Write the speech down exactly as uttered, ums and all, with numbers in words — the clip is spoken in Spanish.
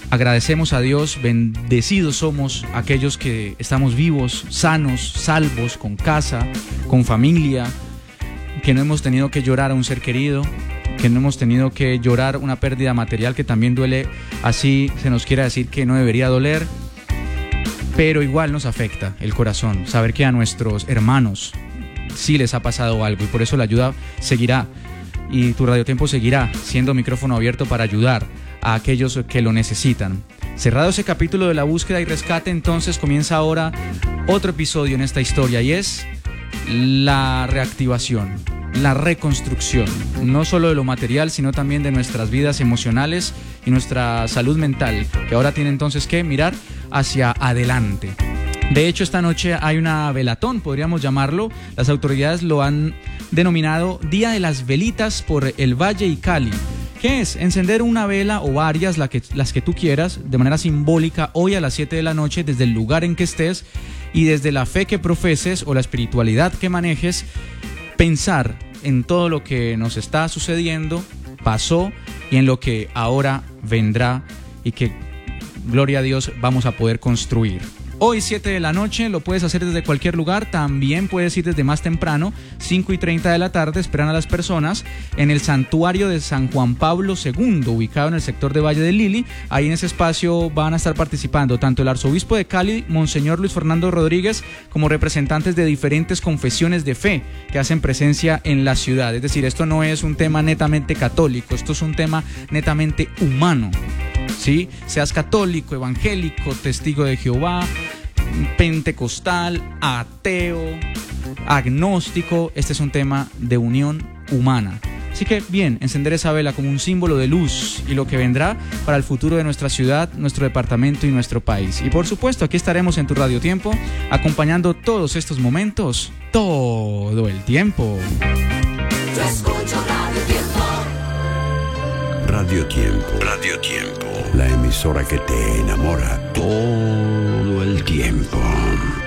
Agradecemos a Dios, bendecidos somos aquellos que estamos vivos, sanos, salvos, con casa, con familia, que no hemos tenido que llorar a un ser querido, que no hemos tenido que llorar una pérdida material que también duele, así se nos quiera decir que no debería doler, pero igual nos afecta el corazón, saber que a nuestros hermanos sí les ha pasado algo y por eso la ayuda seguirá y tu radiotiempo seguirá siendo micrófono abierto para ayudar a aquellos que lo necesitan. Cerrado ese capítulo de la búsqueda y rescate, entonces comienza ahora otro episodio en esta historia y es la reactivación, la reconstrucción, no solo de lo material, sino también de nuestras vidas emocionales y nuestra salud mental, que ahora tiene entonces que mirar hacia adelante. De hecho, esta noche hay una velatón, podríamos llamarlo. Las autoridades lo han denominado Día de las Velitas por el Valle y Cali. ¿Qué es? Encender una vela o varias, la que, las que tú quieras, de manera simbólica, hoy a las siete de la noche, desde el lugar en que estés y desde la fe que profeses o la espiritualidad que manejes, pensar en todo lo que nos está sucediendo, pasó y en lo que ahora vendrá y que, gloria a Dios, vamos a poder construir. Hoy siete de la noche, lo puedes hacer desde cualquier lugar, también puedes ir desde más temprano, cinco y treinta de la tarde, esperan a las personas en el santuario de San Juan Pablo segundo, ubicado en el sector de Valle del Lili. Ahí en ese espacio van a estar participando tanto el arzobispo de Cali, Monseñor Luis Fernando Rodríguez, como representantes de diferentes confesiones de fe que hacen presencia en la ciudad. Es decir, esto no es un tema netamente católico, esto es un tema netamente humano. ¿Sí? Seas católico, evangélico, testigo de Jehová, pentecostal, ateo, agnóstico, este es un tema de unión humana. Así que bien, encender esa vela como un símbolo de luz y lo que vendrá para el futuro de nuestra ciudad, nuestro departamento y nuestro país. Y por supuesto, aquí estaremos en tu Radio Tiempo, acompañando todos estos momentos, todo el tiempo. Yo escucho Radio Tiempo. Radio Tiempo. Radio Tiempo. La emisora que te enamora todo el tiempo.